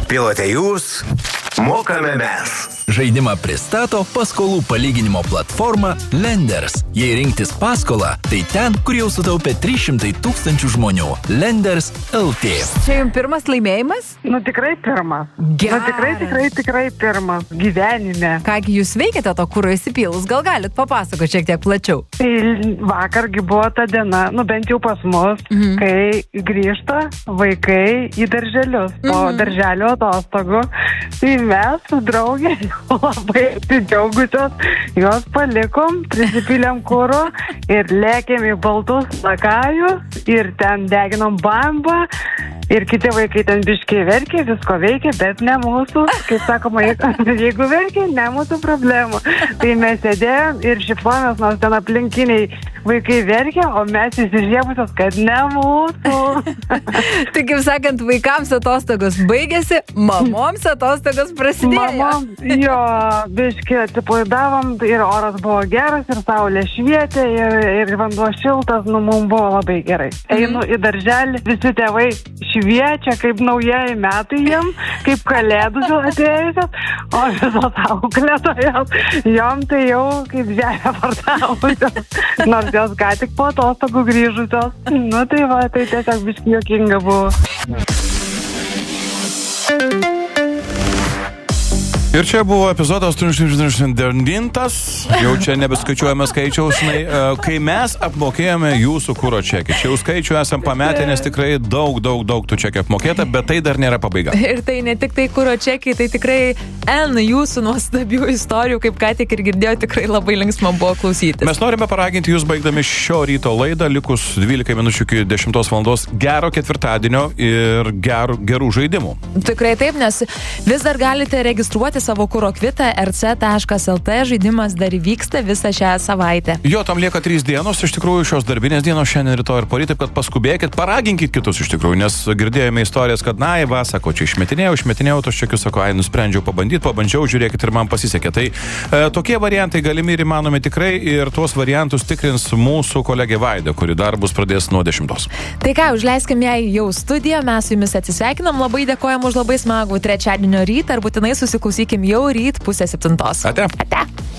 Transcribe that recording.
pilote jūs, mokame mes. Žaidimą pristato paskolų palyginimo platforma Lenders. Jei rinktis paskolą, tai ten, kur jau sutaupė 300 000 žmonių. Lenders LT. Čia jums pirmas laimėjimas? Tikrai pirmas. Geras. Tikrai pirmas gyvenime. Kągi jūs veikiate to kuro įsipylus? Gal galit papasakoti šiek tiek plačiau? Tai vakargi buvo ta diena, bent jau pas mus, kai grįžta vaikai į darželius po darželio atostogų. Tai mes su draugė labai atsidžiaugusios, jos palikom, prisipylėm kuro ir lėkėm į Baltus Lakajus ir ten deginom bambą. Ir kiti vaikai ten biškiai verkė, visko veikė, bet ne mūsų. Kaip sakoma, jeigu verkė, ne mūsų problemų. Tai mes sėdėjom ir šipomės, nors ten aplinkiniai vaikai verkė, o mes įsižiemusios, kad ne mūsų. Tai kaip sakant, vaikams atostogos baigėsi, mamoms atostogos prasidėjo. Mamom, jo, biškiai atsipalaidavom ir oras buvo geras, ir saulė švietė, ir vanduo šiltas, mums buvo labai gerai. Einu į darželį, visi tėvai šviečia kaip naujieji metai jiem, kaip kalėdų atėjusios, o visos auklėtojos, jom tai jau kaip žemė partavusios, nors jos ką tik po atostogų grįžusios. Tai va, tai tiesiog biškai juokinga buvo. Ir čia buvo epizodas 39, jau čia nebeskaičiuojame skaičiaus, kai mes apmokėjome jūsų kuro čekį. Čia jau skaičių esam pametę, nes tikrai daug tų čekių apmokėta, bet tai dar nėra pabaiga. Ir tai ne tik tai kuro čekiai, tai tikrai N jūsų nuostabių istorijų, kaip ką tik ir girdėjau, tikrai labai linksma buvo klausytis. Mes norime paraginti jūs baigdami šio ryto laidą, likus 12 minučių iki 10 valandos, gero ketvirtadienio ir gerų žaidimų. Tikrai taip, nes vis dar galite registruoti savo kuro kvitą rc.lt, žaidimas dar vyksta visą šią savaitę. Jo, tam lieka 3 dienos, iš tikrųjų šios darbinės dienos šiandien, rytoj ir poryt, taip kad paskubėkit, paraginkit kitus iš tikrųjų, nes girdėjome istorijas, kad sako, čia išmetinėjau tos čekius, sako, nusprendžiau pabandžiau, žiūrėkit ir man pasisekė. Tai tokie variantai galimi ir įmanomi tikrai ir tuos variantus tikrins mūsų kolegė Vaida, kuri darbus pradės nuo 10. Tai ką, užleiskim jai jau studiją, mes su jumis atsisveikinam, labai dėkojam už labai smagų trečiadienio rytą ir būtinai susiklausykim jau ryt 6:30. Ate. Ate.